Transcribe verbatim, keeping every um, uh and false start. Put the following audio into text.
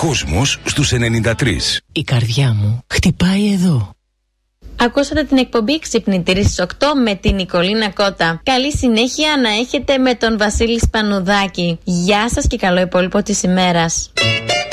Κόσμος στους ενενήντα τρία. Η καρδιά μου χτυπάει εδώ. Ακούσατε την εκπομπή Ξυπνητήρη στις οκτώ με την Νικολίνα Κότα. Καλή συνέχεια να έχετε με τον Βασίλη Σπανουδάκη. Γεια σας και καλό υπόλοιπο της ημέρας.